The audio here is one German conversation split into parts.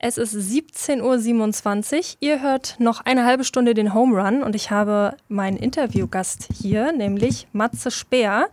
Es ist 17:27 Uhr. Ihr hört noch eine halbe Stunde den Home Run und ich habe meinen Interviewgast hier, nämlich Matze Speer,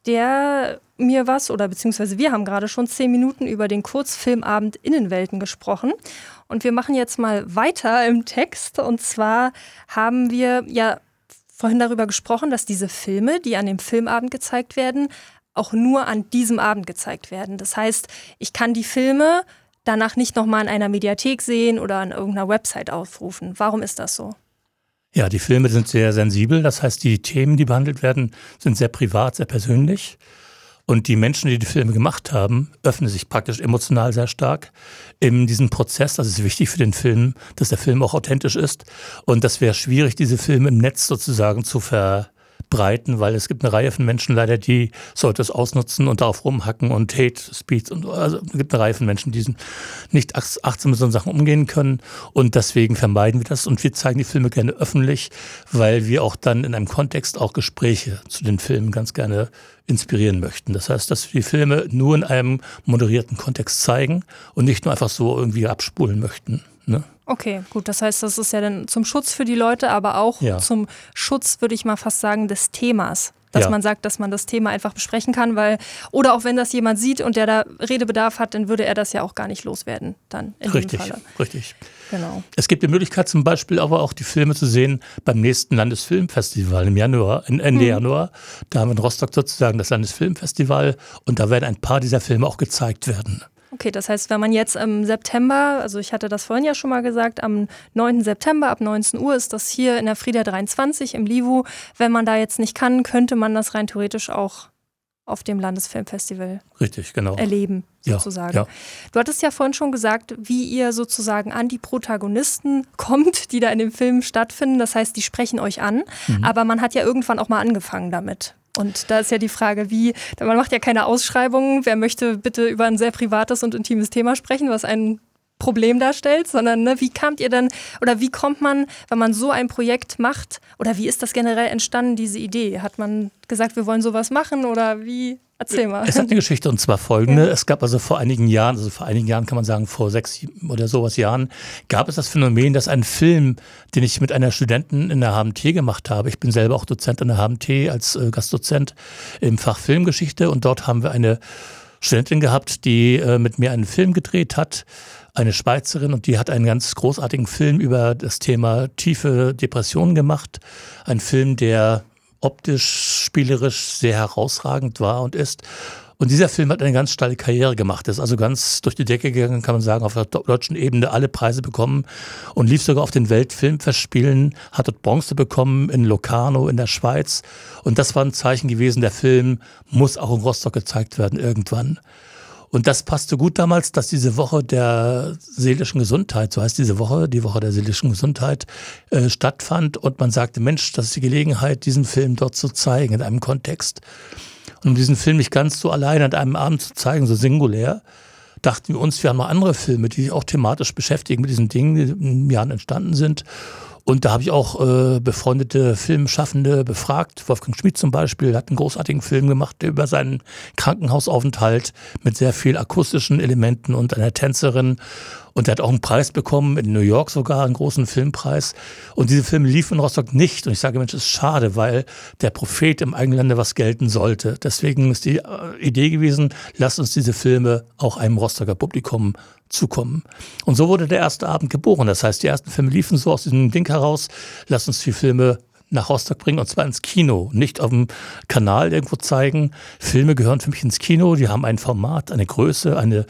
der mir beziehungsweise wir haben gerade schon 10 Minuten über den Kurzfilmabend Innenwelten gesprochen. Und wir machen jetzt mal weiter im Text. Und zwar haben wir ja vorhin darüber gesprochen, dass diese Filme, die an dem Filmabend gezeigt werden, auch nur an diesem Abend gezeigt werden. Das heißt, ich kann die Filme danach nicht nochmal in einer Mediathek sehen oder an irgendeiner Website aufrufen. Warum ist das so? Ja, die Filme sind sehr sensibel. Das heißt, die Themen, die behandelt werden, sind sehr privat, sehr persönlich. Und die Menschen, die die Filme gemacht haben, öffnen sich praktisch emotional sehr stark in diesem Prozess. Das ist wichtig für den Film, dass der Film auch authentisch ist. Und das wäre schwierig, diese Filme im Netz sozusagen zu verbreiten, weil es gibt eine Reihe von Menschen leider, die sollte es ausnutzen und darauf rumhacken und Hate Speech. Also es gibt eine Reihe von Menschen, die nicht achtsam mit so Sachen umgehen können. Und deswegen vermeiden wir das. Und wir zeigen die Filme gerne öffentlich, weil wir auch dann in einem Kontext auch Gespräche zu den Filmen ganz gerne inspirieren möchten. Das heißt, dass wir die Filme nur in einem moderierten Kontext zeigen und nicht nur einfach so irgendwie abspulen möchten. Ne? Okay, gut. Das heißt, das ist ja dann zum Schutz für die Leute, aber auch zum Schutz, würde ich mal fast sagen, des Themas. Dass man sagt, dass man das Thema einfach besprechen kann, oder auch wenn das jemand sieht und der da Redebedarf hat, dann würde er das ja auch gar nicht loswerden dann in dem Falle. Richtig. Genau. Es gibt die Möglichkeit zum Beispiel aber auch die Filme zu sehen beim nächsten Landesfilmfestival im Januar, Ende Januar. Da haben wir in Rostock sozusagen das Landesfilmfestival und da werden ein paar dieser Filme auch gezeigt werden. Okay, das heißt, wenn man jetzt im September, also ich hatte das vorhin ja schon mal gesagt, am 9. September ab 19 Uhr ist das hier in der Frieda 23 im Livu. Wenn man da jetzt nicht kann, könnte man das rein theoretisch auch auf dem Landesfilmfestival erleben, sozusagen. Ja. Du hattest ja vorhin schon gesagt, wie ihr sozusagen an die Protagonisten kommt, die da in dem Film stattfinden. Das heißt, die sprechen euch an, aber man hat ja irgendwann auch mal angefangen damit. Und da ist ja die Frage, man macht ja keine Ausschreibungen, wer möchte bitte über ein sehr privates und intimes Thema sprechen, was ein Problem darstellt, sondern wie kamt ihr dann, oder wie kommt man, wenn man so ein Projekt macht, oder wie ist das generell entstanden, diese Idee? Hat man gesagt, wir wollen sowas machen, oder wie? Erzähl mal. Es hat eine Geschichte und zwar folgende. Es gab also vor einigen Jahren kann man sagen vor 6 oder sowas Jahren, gab es das Phänomen, dass ein Film, den ich mit einer Studentin in der HMT gemacht habe, ich bin selber auch Dozent an der HMT als Gastdozent im Fach Filmgeschichte und dort haben wir eine Studentin gehabt, die mit mir einen Film gedreht hat, eine Schweizerin, und die hat einen ganz großartigen Film über das Thema tiefe Depressionen gemacht. Ein Film, der optisch, spielerisch sehr herausragend war und ist. Und dieser Film hat eine ganz steile Karriere gemacht. Ist also ganz durch die Decke gegangen, kann man sagen, auf der deutschen Ebene alle Preise bekommen und lief sogar auf den Weltfilmfestspielen, hat dort Bronze bekommen in Locarno in der Schweiz. Und das war ein Zeichen gewesen, der Film muss auch in Rostock gezeigt werden irgendwann. Und das passte gut damals, dass diese Woche der seelischen Gesundheit, so heißt die Woche der seelischen Gesundheit, stattfand. Und man sagte, Mensch, das ist die Gelegenheit, diesen Film dort zu zeigen, in einem Kontext. Und um diesen Film nicht ganz so allein an einem Abend zu zeigen, so singulär, dachten wir uns, wir haben noch andere Filme, die sich auch thematisch beschäftigen mit diesen Dingen, die in den Jahren entstanden sind. Und da habe ich auch befreundete Filmschaffende befragt. Wolfgang Schmid zum Beispiel hat einen großartigen Film gemacht über seinen Krankenhausaufenthalt mit sehr viel akustischen Elementen und einer Tänzerin. Und er hat auch einen Preis bekommen, in New York sogar, einen großen Filmpreis. Und diese Filme liefen in Rostock nicht. Und ich sage, Mensch, das ist schade, weil der Prophet im eigenen Lande was gelten sollte. Deswegen ist die Idee gewesen, lasst uns diese Filme auch einem Rostocker Publikum zukommen. Und so wurde der erste Abend geboren. Das heißt, die ersten Filme liefen so aus diesem Ding heraus, lasst uns die Filme nach Rostock bringen, und zwar ins Kino, nicht auf dem Kanal irgendwo zeigen. Filme gehören für mich ins Kino, die haben ein Format, eine Größe, eine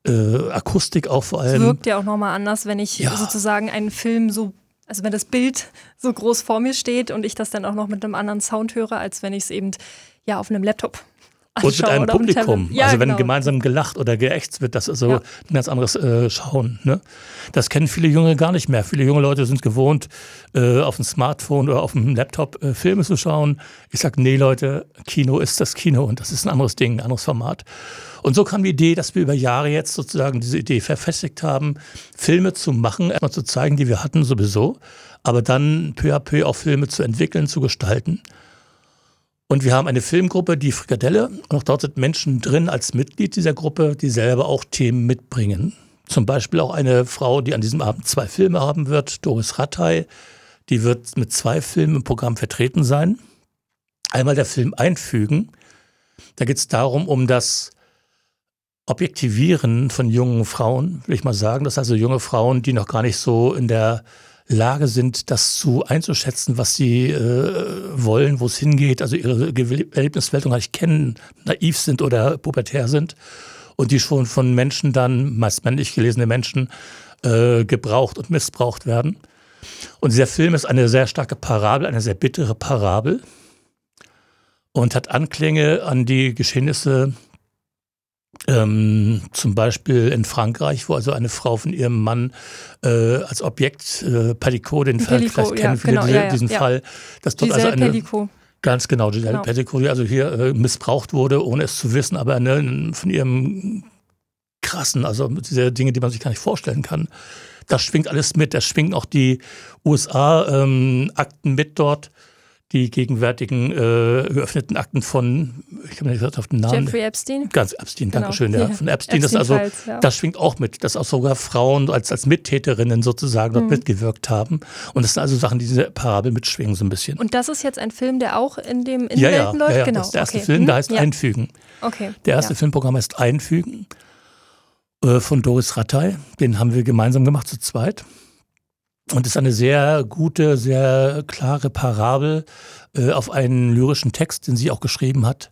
Akustik auch vor allem. Es wirkt ja auch nochmal anders, wenn ich sozusagen einen Film also wenn das Bild so groß vor mir steht und ich das dann auch noch mit einem anderen Sound höre, als wenn ich es eben auf einem Laptop anschaue. Und mit einem Publikum. Ja, also wenn gemeinsam gelacht oder geächtzt wird, das ist so ein ganz anderes Schauen. Ne? Das kennen viele Junge gar nicht mehr. Viele junge Leute sind gewohnt, auf dem Smartphone oder auf dem Laptop Filme zu schauen. Ich sage, nee Leute, Kino ist das Kino und das ist ein anderes Ding, ein anderes Format. Und so kam die Idee, dass wir über Jahre jetzt sozusagen diese Idee verfestigt haben, Filme zu machen, erstmal zu zeigen, die wir hatten sowieso, aber dann peu à peu auch Filme zu entwickeln, zu gestalten. Und wir haben eine Filmgruppe, die Frikadelle, und auch dort sind Menschen drin als Mitglied dieser Gruppe, die selber auch Themen mitbringen. zum Beispiel auch eine Frau, die an diesem Abend 2 Filme haben wird, Doris Rattay, die wird mit 2 Filmen im Programm vertreten sein. Einmal der Film Einfügen. Da geht es darum, um das Objektivieren von jungen Frauen, will ich mal sagen. Das sind also junge Frauen, die noch gar nicht so in der Lage sind, das einzuschätzen, was sie wollen, wo es hingeht, also ihre Erlebniswelt noch nicht kennen, naiv sind oder pubertär sind und die schon von Menschen dann, meist männlich gelesene Menschen, gebraucht und missbraucht werden. Und dieser Film ist eine sehr starke Parabel, eine sehr bittere Parabel und hat Anklänge an die Geschehnisse zum Beispiel in Frankreich, wo also eine Frau von ihrem Mann als Objekt, Pellicot, den Fall vielleicht kennen viele diesen Fall, dass dort Giselle also eine Pellicot. Ganz genau, Giselle Pellicot, die also hier missbraucht wurde, ohne es zu wissen, aber von ihrem krassen, also diese Dinge, die man sich gar nicht vorstellen kann. Das schwingt alles mit, das schwingen auch die USA-Akten mit dort. Die gegenwärtigen geöffneten Akten von, ich habe nicht gesagt auf den Namen. Jeffrey Epstein? Ganz Epstein, danke schön. Ja. Von Epstein, das schwingt auch mit, dass auch sogar Frauen als Mittäterinnen sozusagen dort mitgewirkt haben. Und das sind also Sachen, die diese Parabel mitschwingen so ein bisschen. Und das ist jetzt ein Film, der auch in dem Innenwelten läuft? Ja, genau. Das ist der erste Film, der heißt Einfügen. Okay. Der erste Filmprogramm heißt Einfügen von Doris Rattay. Den haben wir gemeinsam gemacht, zu zweit. Und es ist eine sehr gute, sehr klare Parabel auf einen lyrischen Text, den sie auch geschrieben hat.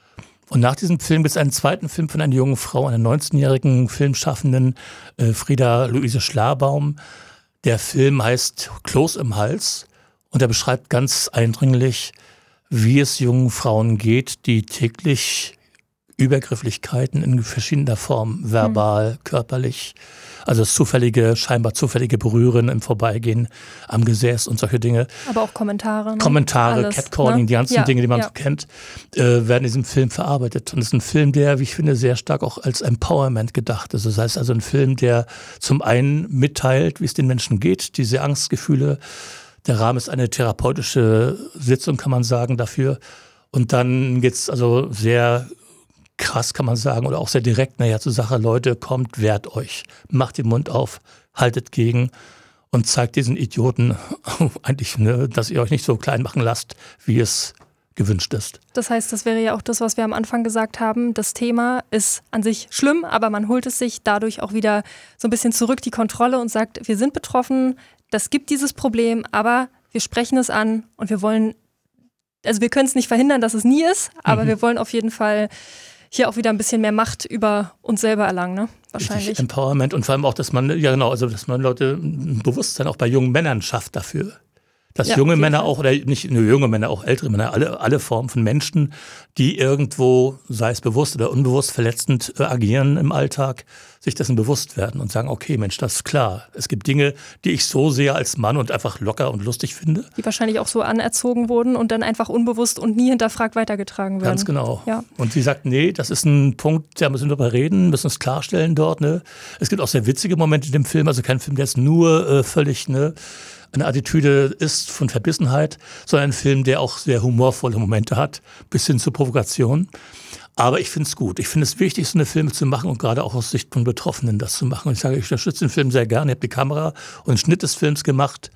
Und nach diesem Film gibt es einen zweiten Film von einer jungen Frau, einer 19-jährigen Filmschaffenden, Frieda Luise Schlabaum. Der Film heißt Kloß im Hals und er beschreibt ganz eindringlich, wie es jungen Frauen geht, die täglich Übergrifflichkeiten in verschiedener Form, verbal, körperlich, also das scheinbar zufällige Berühren im Vorbeigehen am Gesäß und solche Dinge. Aber auch Kommentare. Ne? Kommentare, alles, Catcalling, ne? die ganzen Dinge, die man so kennt, werden in diesem Film verarbeitet. Und es ist ein Film, der, wie ich finde, sehr stark auch als Empowerment gedacht ist. Das heißt also ein Film, der zum einen mitteilt, wie es den Menschen geht, diese Angstgefühle. Der Rahmen ist eine therapeutische Sitzung, kann man sagen, dafür. Und dann geht es also sehr krass, kann man sagen, oder auch sehr direkt, zur Sache, Leute, kommt, wehrt euch, macht den Mund auf, haltet gegen und zeigt diesen Idioten eigentlich, dass ihr euch nicht so klein machen lasst, wie es gewünscht ist. Das heißt, das wäre ja auch das, was wir am Anfang gesagt haben, das Thema ist an sich schlimm, aber man holt es sich dadurch auch wieder so ein bisschen zurück, die Kontrolle, und sagt, wir sind betroffen, das gibt dieses Problem, aber wir sprechen es an und wir wollen, also wir können es nicht verhindern, dass es nie ist, aber wir wollen auf jeden Fall hier auch wieder ein bisschen mehr Macht über uns selber erlangen, ne? Wahrscheinlich. Richtig, Empowerment und vor allem auch, dass man, dass man Leute ein Bewusstsein auch bei jungen Männern schafft dafür. Dass junge Männer auch, oder nicht nur junge Männer, auch ältere Männer, alle Formen von Menschen, die irgendwo, sei es bewusst oder unbewusst, verletzend agieren im Alltag, sich dessen bewusst werden und sagen, okay, Mensch, das ist klar. Es gibt Dinge, die ich so sehe als Mann und einfach locker und lustig finde. Die wahrscheinlich auch so anerzogen wurden und dann einfach unbewusst und nie hinterfragt weitergetragen werden. Ganz genau. Ja. Und sie sagt, nee, das ist ein Punkt, da müssen wir drüber reden, müssen uns klarstellen dort. Ne? Es gibt auch sehr witzige Momente in dem Film, also kein Film, der jetzt nur völlig eine Attitüde ist von Verbissenheit, sondern ein Film, der auch sehr humorvolle Momente hat, bis hin zur Provokation. Aber ich finde es gut. Ich finde es wichtig, so eine Filme zu machen und gerade auch aus Sicht von Betroffenen das zu machen. Und ich sage, ich unterstütze den Film sehr gerne. Ich habe die Kamera und den Schnitt des Films gemacht.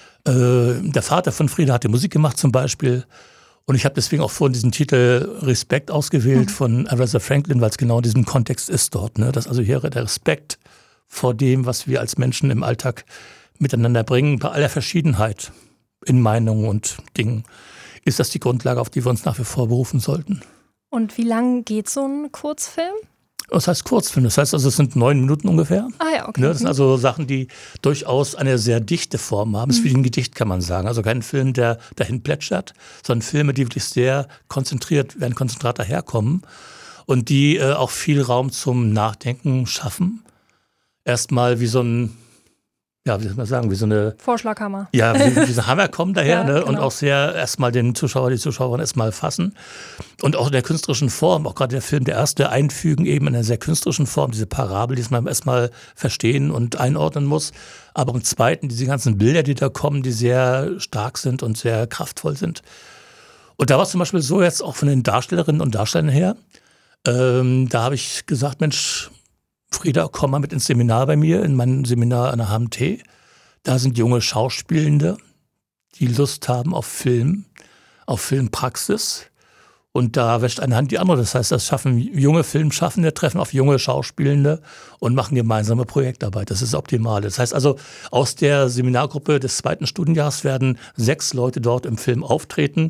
Der Vater von Frieda hat die Musik gemacht zum Beispiel. Und ich habe deswegen auch vorhin diesen Titel Respekt ausgewählt von Aretha Franklin, weil es genau in diesem Kontext ist dort. Ne? Dass also hier der Respekt vor dem, was wir als Menschen im Alltag miteinander bringen, bei aller Verschiedenheit in Meinungen und Dingen, ist das die Grundlage, auf die wir uns nach wie vor berufen sollten. Und wie lang geht so ein Kurzfilm? Das heißt Kurzfilm, das heißt also, es sind 9 Minuten ungefähr. Ah ja, okay. Das sind also Sachen, die durchaus eine sehr dichte Form haben. Es ist wie ein Gedicht, kann man sagen. Also kein Film, der dahin plätschert, sondern Filme, die wirklich sehr konzentriert, werden konzentrat daherkommen und die auch viel Raum zum Nachdenken schaffen. Erstmal wie so ein, wie soll man sagen, wie so eine Vorschlaghammer. Ja, wie so ein Hammer kommen daher, Genau. Und auch sehr erstmal den Zuschauer, die Zuschauerin erstmal fassen. Und auch in der künstlerischen Form, auch gerade der Film, der erste, Einfügen eben in einer sehr künstlerischen Form, diese Parabel, die man erstmal verstehen und einordnen muss. Aber im zweiten, diese ganzen Bilder, die da kommen, die sehr stark sind und sehr kraftvoll sind. Und da war es zum Beispiel so jetzt auch von den Darstellerinnen und Darstellern her, da habe ich gesagt, Mensch, Frieda, komm mal mit ins Seminar bei mir, in mein Seminar an der HMT. Da sind junge Schauspielende, die Lust haben auf Film, auf Filmpraxis. Und da wäscht eine Hand die andere. Das heißt, das schaffen junge Filmschaffende, treffen auf junge Schauspielende und machen gemeinsame Projektarbeit. Das ist optimal. Das heißt also, aus der Seminargruppe des 2. Studienjahres werden 6 Leute dort im Film auftreten.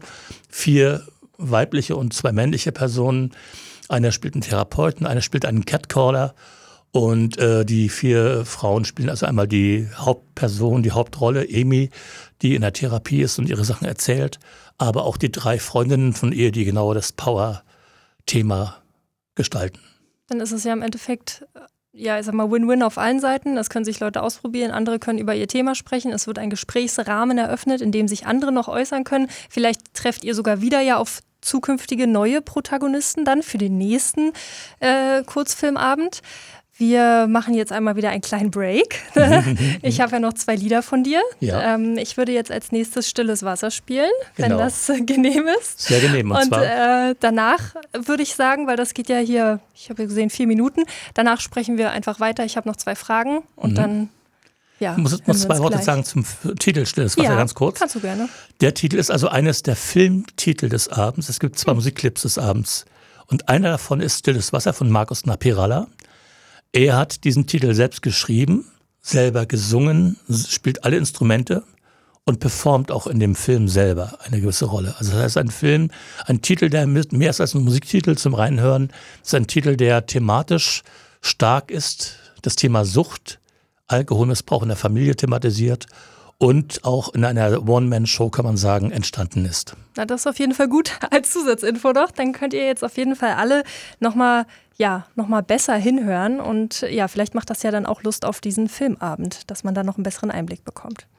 4 weibliche und 2 männliche Personen. Einer spielt einen Therapeuten, einer spielt einen Catcaller. Und die 4 Frauen spielen also einmal die Hauptperson, die Hauptrolle, Amy, die in der Therapie ist und ihre Sachen erzählt, aber auch die 3 Freundinnen von ihr, die genau das Power-Thema gestalten. Dann ist es ja im Endeffekt, ja, ich sag mal, Win-Win auf allen Seiten. Das können sich Leute ausprobieren, andere können über ihr Thema sprechen. Es wird ein Gesprächsrahmen eröffnet, in dem sich andere noch äußern können. Vielleicht trefft ihr sogar wieder ja auf zukünftige neue Protagonisten dann für den nächsten Kurzfilmabend. Wir machen jetzt einmal wieder einen kleinen Break. Ich habe ja noch 2 Lieder von dir. Ja. Ich würde jetzt als nächstes Stilles Wasser spielen, wenn das genehm ist. Sehr genehm. Und danach würde ich sagen, weil das geht ja hier, ich habe ja gesehen, 4 Minuten. Danach sprechen wir einfach weiter. Ich habe noch 2 Fragen und dann, ja. Du musst 2 Worte sagen zum Titel Stilles Wasser, ganz kurz. Kannst du gerne. Der Titel ist also eines der Filmtitel des Abends. Es gibt 2 Musikclips des Abends. Und einer davon ist Stilles Wasser von Markus Napiralla. Er hat diesen Titel selbst geschrieben, selber gesungen, spielt alle Instrumente und performt auch in dem Film selber eine gewisse Rolle. Also das heißt, ein Titel, der mehr ist als ein Musiktitel zum Reinhören, ist ein Titel, der thematisch stark ist, das Thema Sucht, Alkoholmissbrauch in der Familie thematisiert und auch in einer One-Man-Show, kann man sagen, entstanden ist. Na, das ist auf jeden Fall gut als Zusatzinfo noch. Dann könnt ihr jetzt auf jeden Fall alle nochmal besser hinhören und ja, vielleicht macht das ja dann auch Lust auf diesen Filmabend, dass man da noch einen besseren Einblick bekommt.